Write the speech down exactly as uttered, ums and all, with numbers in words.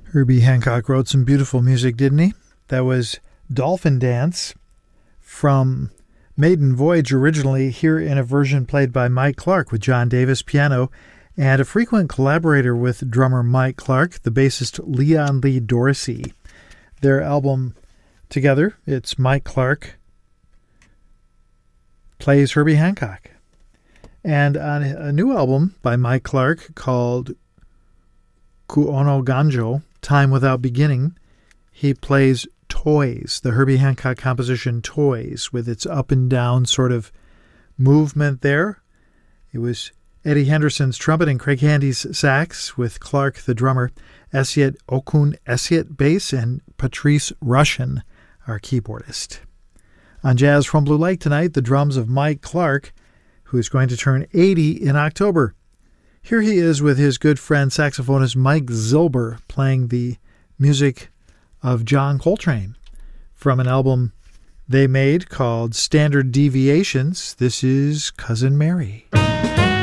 Herbie Hancock wrote some beautiful music, didn't he? That was Dolphin Dance from Maiden Voyage, originally, here in a version played by Mike Clark with John Davis piano, and a frequent collaborator with drummer Mike Clark, the bassist Leon Lee Dorsey. Their album together, it's Mike Clark Plays Herbie Hancock. And on a new album by Mike Clark called Kuono Ganjo, Time Without Beginning, he plays Toys, the Herbie Hancock composition Toys, with its up and down sort of movement there. It was Eddie Henderson's trumpet and Craig Handy's sax, with Clark, the drummer, Esiet Okun Esiet bass, and Patrice Rushen, our keyboardist. On Jazz from Blue Lake tonight, the drums of Mike Clark, who is going to turn eighty in October. Here he is with his good friend saxophonist Mike Zilber playing the music of John Coltrane from an album they made called Standard Deviations. This is Cousin Mary.